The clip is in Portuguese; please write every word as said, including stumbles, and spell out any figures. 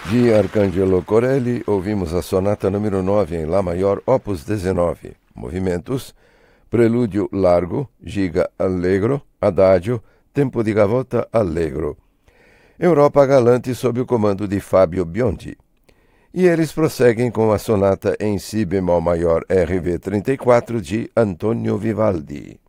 De Arcangelo Corelli, ouvimos a sonata número nove em Lá maior, opus dezenove. Movimentos: Prelúdio largo, giga allegro, adagio, tempo di gavota allegro. Europa Galante sob o comando de Fábio Biondi. E eles prosseguem com a sonata em Si bemol maior R V trinta e quatro de Antonio Vivaldi.